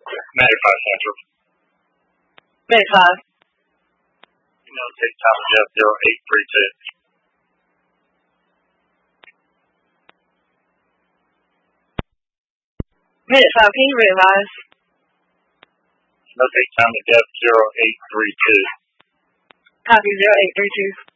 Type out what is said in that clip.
95 Central. 95. Take Tommy Jeff 0832. Minute 5, can you revise? Take Tommy Jeff 0832. Copy 0832.